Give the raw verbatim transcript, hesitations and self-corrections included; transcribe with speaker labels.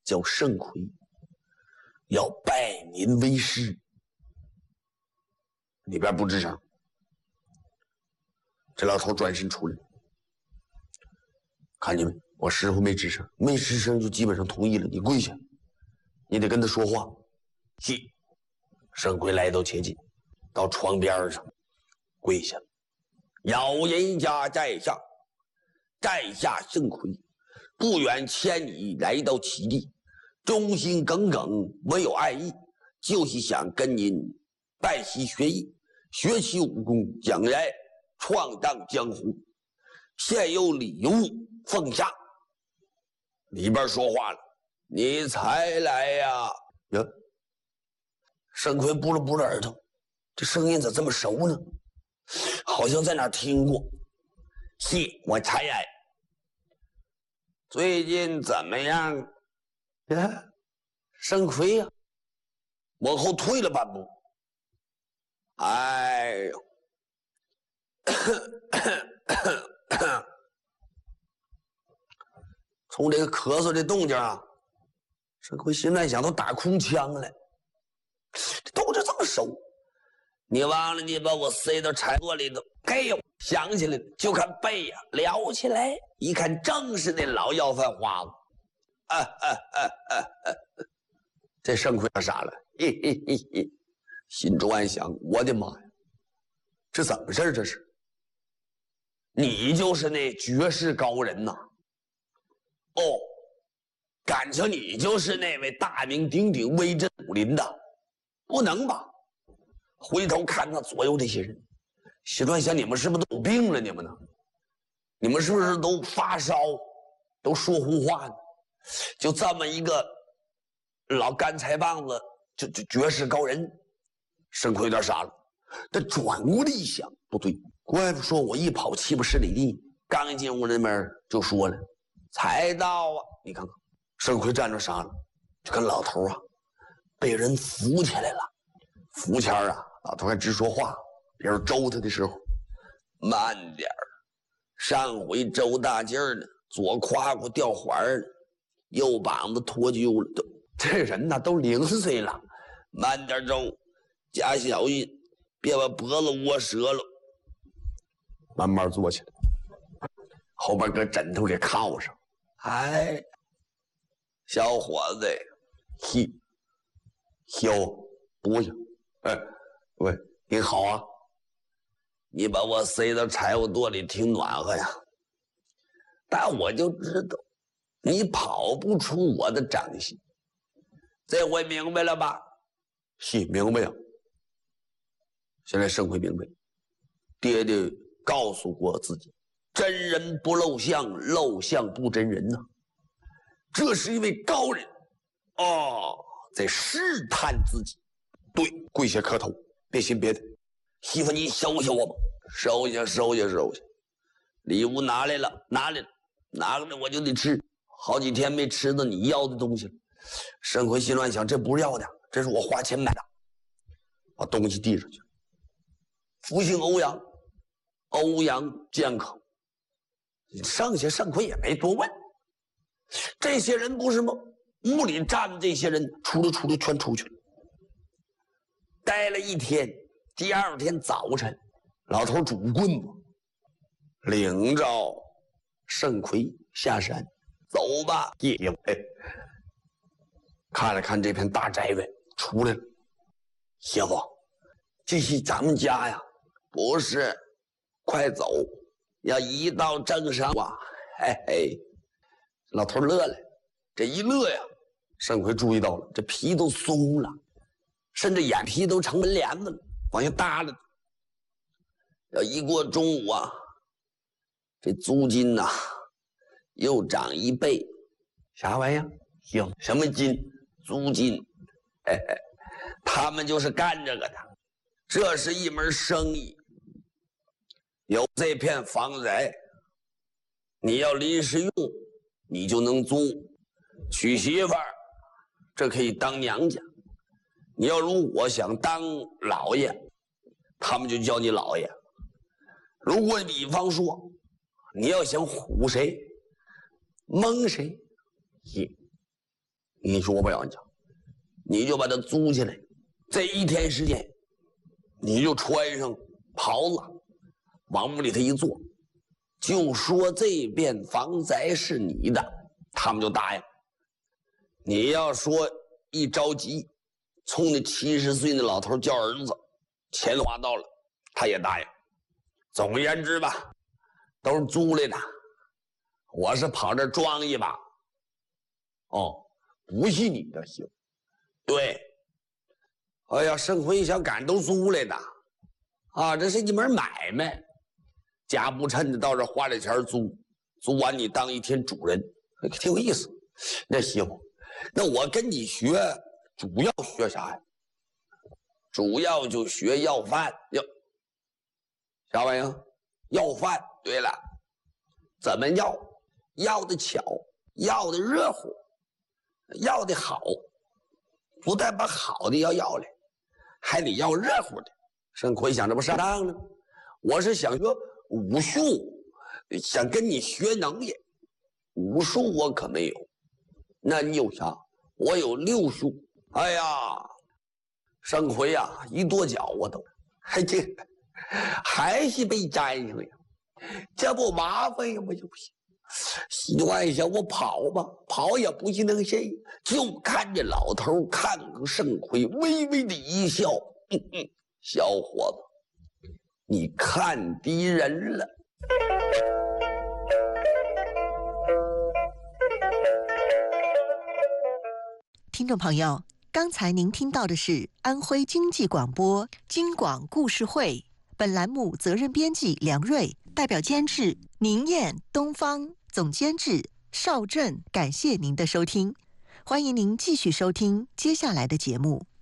Speaker 1: 叫盛奎，要拜您为师。里边不吱声。这老头转身出来，看见没？我师傅没吱声，没吱声就基本上同意了。你跪下，你得跟他说话。是。盛奎来到前进，到床边上跪下。姚人家在上，在下盛奎，不远千里来到其地，忠心耿耿，没有爱意，就是想跟您拜习学艺，学习武功，将来闯荡江湖。现有礼物奉上。里边说话了：“你才来呀！”呀，盛奎补了补了耳朵，这声音咋这么熟呢？好像在哪儿听过。是，我才来。最近怎么样？呀，盛奎呀，往后退了半步。哎呦，从这个咳嗽的动静啊，盛奎心乱想都打空腔了。这动静这么熟，你忘了你把我塞到柴垛里头？哎呦，想起来了，就看背呀、啊、撩起来，一看正是那老要饭花子。啊啊啊啊啊！这盛奎傻了，嘿嘿嘿嘿，心中暗想：我的妈呀，这怎么事？这是你就是那绝世高人呐！哦，感情你就是那位大名鼎鼎、威震武林的？不能吧？回头看他左右这些人，心乱想：你们是不是都有病了？你们呢？你们是不是都发烧，都说胡话呢？就这么一个老干柴棒子，就就绝世高人，盛奎有点傻了。他转过来一想，不对，怪不说我一跑七八十里地，刚一进屋那边就说了，才到啊！你看看，盛奎站着傻了，就跟老头啊被人扶起来了。扶前啊，老头还直说话，别人周他的时候，慢点儿。上回周大劲儿呢，左胯骨掉环了，右膀子脱臼了，都这人呐都零碎了，慢点走，加小心，别把脖子窝折了。慢慢坐起来，后边搁枕头给靠上。哎，小伙子，嘿，小不行，哎，喂，你好啊，你把我塞到柴火垛里挺暖和呀，但我就知道你跑不出我的掌心，这回明白了吧？是明白呀。现在盛奎明白，爹爹告诉过自己，真人不露相，露相不真人呐。这是一位高人哦，在试探自己。对，跪下磕头，别信别的。媳妇，你收下我吧，收下，收下，收下。礼物拿来了，拿来了，拿过来我就得吃。好几天没吃到你要的东西了。盛奎心乱想，这不是要的，这是我花钱买的。把东西递上去。福姓欧阳，欧阳健康。剩下盛奎也没多问。这些人不是吗？屋里站的这些人，出来出来全出去了。待了一天，第二天早晨，老头拄棍子，领着盛奎下山，走吧，爷爷。哎，看了看这片大宅院，出来了。媳妇，这是咱们家呀？不是，快走，要一道正上啊！嘿嘿，老头乐了，这一乐呀，盛奎注意到了，这皮都松了，甚至眼皮都成门帘子了，往下耷拉。要一过中午啊，这租金呐、啊、又涨一倍。啥玩意儿？行，什么金？租金。嘿嘿，他们就是干这个的，这是一门生意。有这片房宅，你要临时用，你就能租。娶媳妇儿，这可以当娘家。你要如果想当老爷，他们就叫你老爷。如果比方说你要想唬谁蒙谁， 你说不要讲，你就把他租起来，这一天时间，你就穿上袍子，往屋里头一坐，就说这片房宅是你的，他们就答应。你要说一着急，冲那七十岁的老头叫儿子，钱花到了，他也答应。总而言之吧，都是租来的，我是跑这装一把。哦，不是你的行，对。哎呀，盛辉小杆都租来的，啊，这是一门买卖，家不趁的到这花这钱租，租完你当一天主人，挺有意思。那媳妇，那我跟你学，主要学啥呀？主要就学要饭，要啥玩意儿？要饭。对了，怎么要？要的巧，要的热乎，要的好，不但把好的要要来，还得要热乎的。盛奎想，这不上当呢？我是想学武术，想跟你学能力。武术我可没有，那你有啥？我有六术。哎呀，盛奎呀，一跺脚我都，还这还是被粘上了呀，这不麻烦呀吗？就不行。习惯一下，我跑吧，跑也不是那个谁，就看着老头看个盛奎，微微的一笑，嗯嗯，小伙子，你看敌人了。
Speaker 2: 听众朋友，刚才您听到的是安徽经济广播京广故事会，本栏目责任编辑梁瑞，代表监制宁燕、东方，总监制邵振。感谢您的收听，欢迎您继续收听接下来的节目。